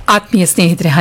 ಆತ್ಮೀಯ ಸ್ನೇಹಿತರೆ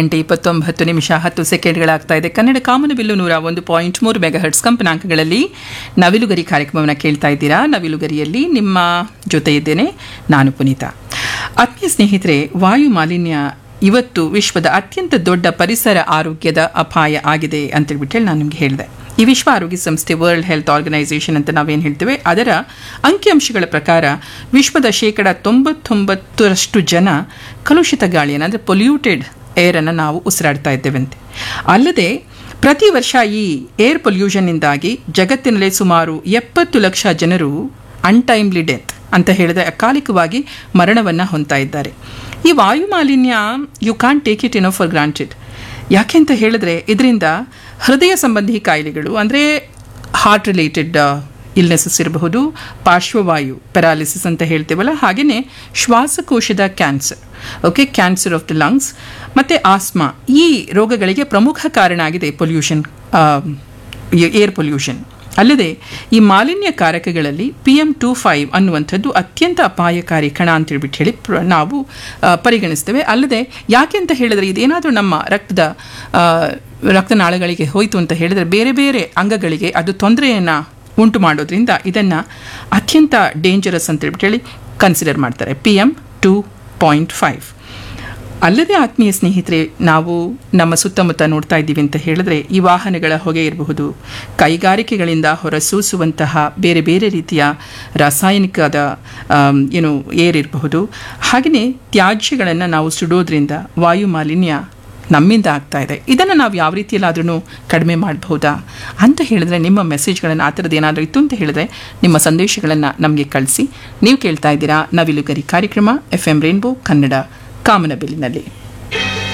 12:29 ಇದೆ. ಕನ್ನಡ ಕಾಮನಬಿಲ್ಲು 101.3 ಮೆಗಾಹರ್ಟ್ಸ್ ಕಂಪನಾಂಕಗಳಲ್ಲಿ ನವಿಲುಗರಿ ಕಾರ್ಯಕ್ರಮವನ್ನು ಕೇಳ್ತಾ ಇದ್ದೀರಾ. ನವಿಲುಗರಿಯಲ್ಲಿ ನಿಮ್ಮ ಜೊತೆ ಇದ್ದೇನೆ ನಾನು ಪುನೀತಾ. ಆತ್ಮೀಯ ಸ್ನೇಹಿತರೆ, ವಾಯು ಮಾಲಿನ್ಯ ಇವತ್ತು ವಿಶ್ವದ ಅತ್ಯಂತ ದೊಡ್ಡ ಪರಿಸರ ಆರೋಗ್ಯದ ಅಪಾಯ ಆಗಿದೆ ಅಂತೇಳ್ಬಿಟ್ಟು ನಾನು ನಿಮಗೆ ಹೇಳಿದೆ. ಈ ವಿಶ್ವ ಆರೋಗ್ಯ ಸಂಸ್ಥೆ ವರ್ಲ್ಡ್ ಹೆಲ್ತ್ ಆರ್ಗನೈಸೇಷನ್ ಅಂತ ನಾವೇನು ಹೇಳ್ತೇವೆ, ಅದರ ಅಂಕಿಅಂಶಗಳ ಪ್ರಕಾರ ವಿಶ್ವದ 99% ಜನ ಕಲುಷಿತ ಗಾಳಿಯನ್ನು ಅಂದರೆ ಪೊಲ್ಯೂಟೆಡ್ ಏರನ್ನು ನಾವು ಉಸಿರಾಡ್ತಾ ಇದ್ದೇವಂತೆ. ಅಲ್ಲದೆ ಪ್ರತಿ ವರ್ಷ ಈ ಏರ್ ಪೊಲ್ಯೂಷನ್ನಿಂದಾಗಿ ಜಗತ್ತಿನಲ್ಲೇ ಸುಮಾರು 70 ಲಕ್ಷ ಜನರು ಅನ್ಟೈಮ್ಲಿ ಡೆತ್ ಅಂತ ಹೇಳಿದ್ರೆ ಅಕಾಲಿಕವಾಗಿ ಮರಣವನ್ನು ಹೊಂದ್ತಾ ಇದ್ದಾರೆ. ಈ ವಾಯು ಮಾಲಿನ್ಯ you can't take it for granted. ಯಾಕೆ ಅಂತ ಹೇಳಿದ್ರೆ ಇದರಿಂದ ಹೃದಯ ಸಂಬಂಧಿ ಕಾಯಿಲೆಗಳು ಅಂದರೆ ಹಾರ್ಟ್ ರಿಲೇಟೆಡ್ ಇಲ್ನೆಸಸ್ ಇರಬಹುದು, ಪಾರ್ಶ್ವವಾಯು ಪ್ಯಾರಾಲಿಸಿಸ್ ಅಂತ ಹೇಳ್ತೇವಲ್ಲ, ಹಾಗೆಯೇ ಶ್ವಾಸಕೋಶದ cancer, cancer of the lungs ಮತ್ತು ಆಸ್ಮಾ, ಈ ರೋಗಗಳಿಗೆ ಪ್ರಮುಖ ಕಾರಣ ಆಗಿದೆ ಪೊಲ್ಯೂಷನ್, ಏರ್ ಪೊಲ್ಯೂಷನ್. ಅಲ್ಲದೆ ಈ ಮಾಲಿನ್ಯ ಕಾರಕಗಳಲ್ಲಿ PM2.5 ಅನ್ನುವಂಥದ್ದು ಅತ್ಯಂತ ಅಪಾಯಕಾರಿ ಕಣ ಅಂತೇಳ್ಬಿಟ್ಟು ಹೇಳಿ ನಾವು ಪರಿಗಣಿಸ್ತೇವೆ. ಅಲ್ಲದೆ ಯಾಕೆ ಅಂತ ಹೇಳಿದ್ರೆ ಇದೇನಾದರೂ ನಮ್ಮ ರಕ್ತನಾಳಗಳಿಗೆ ಹೋಯಿತು ಅಂತ ಹೇಳಿದರೆ ಬೇರೆ ಬೇರೆ ಅಂಗಗಳಿಗೆ ಅದು ತೊಂದರೆಯನ್ನು ಉಂಟು ಮಾಡೋದ್ರಿಂದ ಇದನ್ನು ಅತ್ಯಂತ ಡೇಂಜರಸ್ ಅಂತೇಳ್ಬಿಟ್ಟು ಹೇಳಿ ಕನ್ಸಿಡರ್ ಮಾಡ್ತಾರೆ, PM2.5. ಅಲ್ಲದೆ ಆತ್ಮೀಯ ಸ್ನೇಹಿತರೆ, ನಾವು ನಮ್ಮ ಸುತ್ತಮುತ್ತ ನೋಡ್ತಾ ಇದ್ದೀವಿ ಅಂತ ಹೇಳಿದ್ರೆ ಈ ವಾಹನಗಳ ಹೊಗೆ ಇರಬಹುದು, ಕೈಗಾರಿಕೆಗಳಿಂದ ಹೊರಸೂಸುವಂತಹ ಬೇರೆ ಬೇರೆ ರೀತಿಯ ರಾಸಾಯನಿಕದ ಏರ್ ಇರಬಹುದು, ಹಾಗೆಯೇ ತ್ಯಾಜ್ಯಗಳನ್ನು ನಾವು ಸುಡೋದ್ರಿಂದ ವಾಯು ಮಾಲಿನ್ಯ ನಮ್ಮಿಂದ ಆಗ್ತಾ ಇದೆ. ಇದನ್ನು ನಾವು ಯಾವ ರೀತಿಯಲ್ಲಾದ್ರೂ ಕಡಿಮೆ ಮಾಡಬಹುದಾ ಅಂತ ಹೇಳಿದ್ರೆ ನಿಮ್ಮ ಮೆಸೇಜ್ಗಳನ್ನು ಆ ಥರದ್ದು ಏನಾದರೂ ಇತ್ತು ಅಂತ ಹೇಳಿದ್ರೆ ನಿಮ್ಮ ಸಂದೇಶಗಳನ್ನು ನಮಗೆ ಕಳಿಸಿ. ನೀವು ಕೇಳ್ತಾ ಇದ್ದೀರಾ ನವಿಲುಗರಿ ಕಾರ್ಯಕ್ರಮ FM ರೈನ್ಬೋ ಕನ್ನಡ ಕಾಮನಬಿಲ್ಲಿನಲ್ಲಿ.